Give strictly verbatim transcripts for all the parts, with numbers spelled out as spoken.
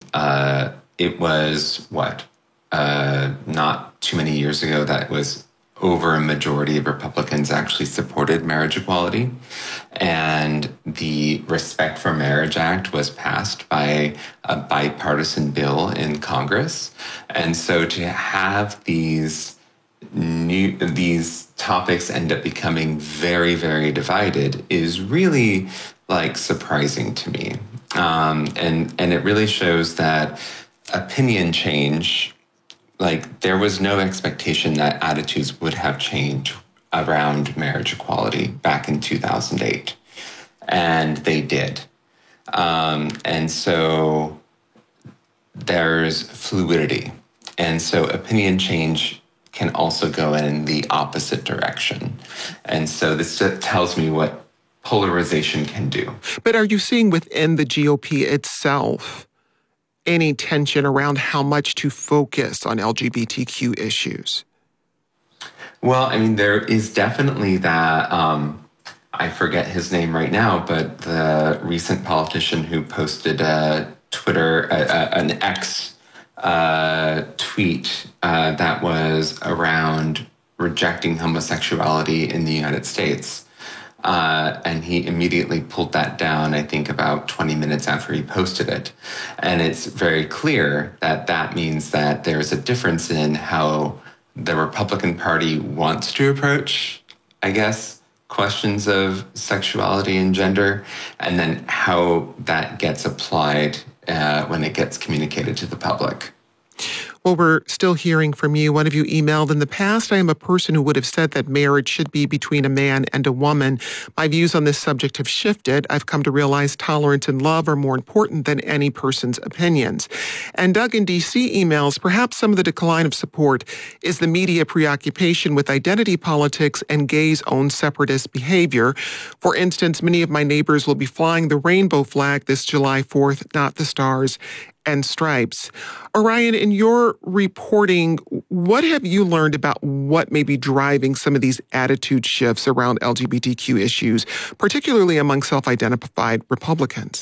uh, it was, what, uh, not too many years ago that it was over a majority of Republicans actually supported marriage equality. And the Respect for Marriage Act was passed by a bipartisan bill in Congress. And so to have these new these topics end up becoming very, very divided is really like surprising to me. Um, and, and it really shows that opinion change, like there was no expectation that attitudes would have changed around marriage equality back in two thousand eight. And they did. Um, and so there's fluidity. And so opinion change can also go in the opposite direction. And so this tells me what polarization can do. But are you seeing within the G O P itself any tension around how much to focus on L G B T Q issues? Well, I mean, there is definitely that, um, I forget his name right now, but the recent politician who posted a Twitter, a, a, an X uh, tweet uh, that was around rejecting homosexuality in the United States. Uh, and he immediately pulled that down, I think, about twenty minutes after he posted it. And it's very clear that that means that there's a difference in how the Republican Party wants to approach, I guess, questions of sexuality and gender, and then how that gets applied uh, when it gets communicated to the public. Well, we're still hearing from you. One of you emailed, in the past, I am a person who would have said that marriage should be between a man and a woman. My views on this subject have shifted. I've come to realize tolerance and love are more important than any person's opinions. And Doug in D C emails, perhaps some of the decline of support is the media preoccupation with identity politics and gays' own separatist behavior. For instance, many of my neighbors will be flying the rainbow flag this July fourth, not the stars and stripes. Orion, in your reporting, what have you learned about what may be driving some of these attitude shifts around L G B T Q issues, particularly among self-identified Republicans?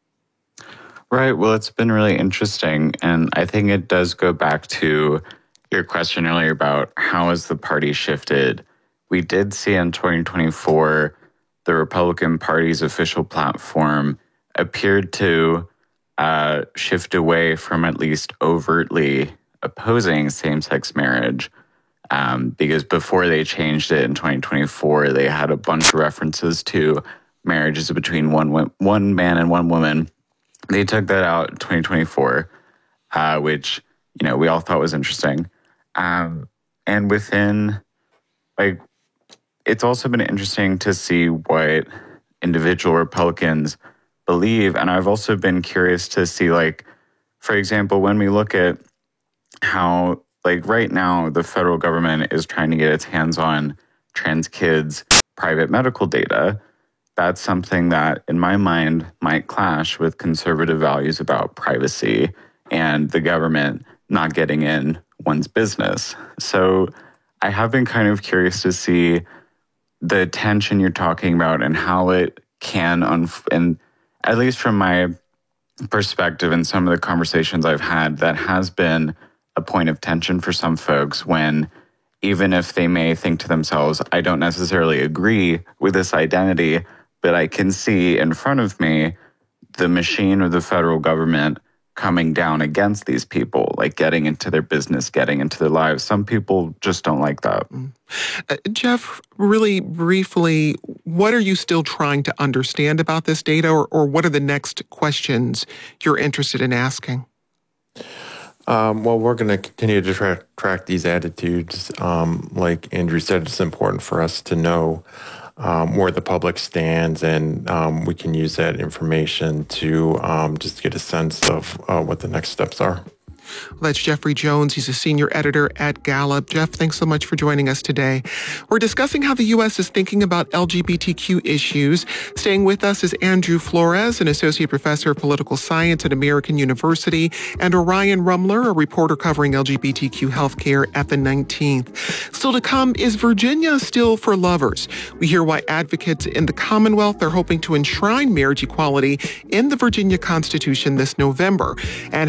Right. Well, it's been really interesting. And I think it does go back to your question earlier about how has the party shifted. We did see in twenty twenty-four, the Republican Party's official platform appeared to Uh, shift away from at least overtly opposing same-sex marriage, um, because before they changed it in twenty twenty-four, they had a bunch of references to marriages between one one man and one woman. They took that out in twenty twenty-four, uh, which, you know, we all thought was interesting. Um, and within, like, it's also been interesting to see what individual Republicans believe. And I've also been curious to see, like, for example, when we look at how, like, right now the federal government is trying to get its hands on trans kids' private medical data, that's something that, in my mind, might clash with conservative values about privacy and the government not getting in one's business. So I have been kind of curious to see the tension you're talking about and how it can, unf- and at least from my perspective and some of the conversations I've had, that has been a point of tension for some folks when, even if they may think to themselves, I don't necessarily agree with this identity, but I can see in front of me the machine of the federal government coming down against these people, like getting into their business, getting into their lives. Some people just don't like that. Uh, Jeff, really briefly, what are you still trying to understand about this data, or, or what are the next questions you're interested in asking? Um, well, we're going to continue to track, track these attitudes. Um, like Andrew said, it's important for us to know um, where the public stands, and um, we can use that information to um, just get a sense of uh, what the next steps are. Well, that's Jeffrey Jones. He's a senior editor at Gallup. Jeff, thanks so much for joining us today. We're discussing how the U S is thinking about L G B T Q issues. Staying with us is Andrew Flores, an associate professor of political science at American University, and Orion Rumler, a reporter covering L G B T Q healthcare at the nineteenth. Still to come, is Virginia still for lovers? We hear why advocates in the Commonwealth are hoping to enshrine marriage equality in the Virginia Constitution this November, and